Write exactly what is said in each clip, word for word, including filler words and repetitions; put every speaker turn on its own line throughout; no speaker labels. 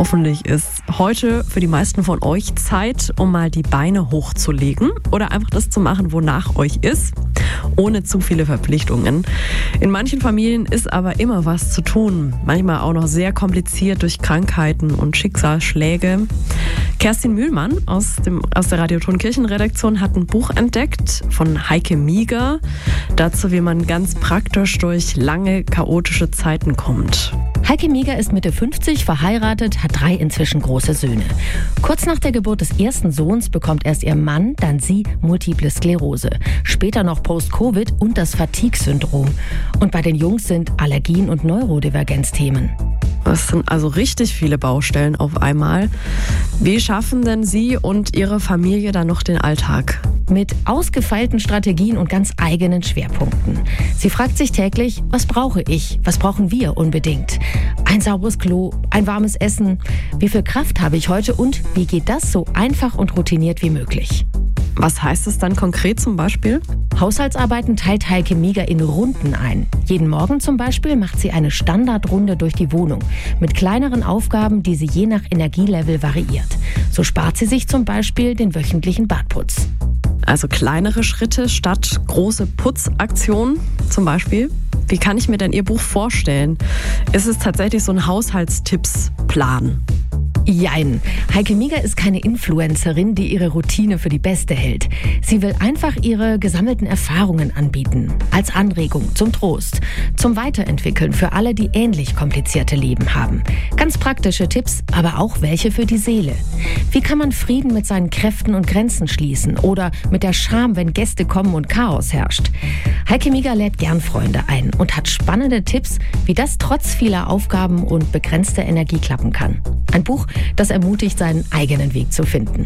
Hoffentlich ist heute für die meisten von euch Zeit, um mal die Beine hochzulegen oder einfach das zu machen, wonach euch ist, ohne zu viele Verpflichtungen. In manchen Familien ist aber immer was zu tun, manchmal auch noch sehr kompliziert durch Krankheiten und Schicksalsschläge. Kerstin Mühlmann aus, dem, aus der Radioton Kirchenredaktion hat ein Buch entdeckt von Heike Mieger, dazu, wie man ganz praktisch durch lange, chaotische Zeiten kommt.
Heike Mieger ist Mitte fünfzig, verheiratet, hat drei inzwischen große Söhne. Kurz nach der Geburt des ersten Sohns bekommt erst ihr Mann, dann sie Multiple Sklerose. Später noch Post-Covid und das Fatigue-Syndrom. Und bei den Jungs sind Allergien und Neurodivergenz Themen.
Das sind also richtig viele Baustellen auf einmal. Wie schaffen denn Sie und Ihre Familie dann noch den Alltag?
Mit ausgefeilten Strategien und ganz eigenen Schwerpunkten. Sie fragt sich täglich, was brauche ich? Was brauchen wir unbedingt? Ein sauberes Klo, ein warmes Essen. Wie viel Kraft habe ich heute und wie geht das so einfach und routiniert wie möglich?
Was heißt es dann konkret zum Beispiel?
Haushaltsarbeiten teilt Heike Mieger in Runden ein. Jeden Morgen zum Beispiel macht sie eine Standardrunde durch die Wohnung mit kleineren Aufgaben, die sie je nach Energielevel variiert. So spart sie sich zum Beispiel den wöchentlichen Badputz.
Also kleinere Schritte statt große Putzaktionen zum Beispiel. Wie kann ich mir denn Ihr Buch vorstellen? Ist es tatsächlich so ein Haushaltstippsplan?
Jein. Heike Mieger ist keine Influencerin, die ihre Routine für die beste hält. Sie will einfach ihre gesammelten Erfahrungen anbieten. Als Anregung, zum Trost, zum Weiterentwickeln für alle, die ähnlich komplizierte Leben haben. Ganz praktische Tipps, aber auch welche für die Seele. Wie kann man Frieden mit seinen Kräften und Grenzen schließen? Oder mit der Scham, wenn Gäste kommen und Chaos herrscht? Heike Mieger lädt gern Freunde ein und hat spannende Tipps, wie das trotz vieler Aufgaben und begrenzter Energie klappen kann. Ein Buch, das ermutigt, seinen eigenen Weg zu finden.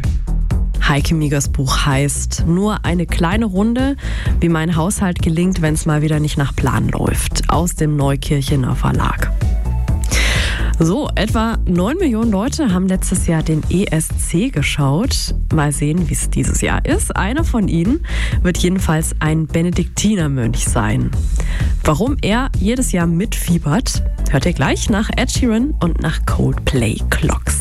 Heike Miegers Buch heißt Nur eine kleine Runde, wie mein Haushalt gelingt, wenn es mal wieder nicht nach Plan läuft, aus dem Neukirchener Verlag. So, etwa neun Millionen Leute haben letztes Jahr den E S C geschaut. Mal sehen, wie es dieses Jahr ist. Einer von ihnen wird jedenfalls ein Benediktinermönch sein. Warum er jedes Jahr mitfiebert, hört ihr gleich nach Ed Sheeran und nach Coldplay Clocks.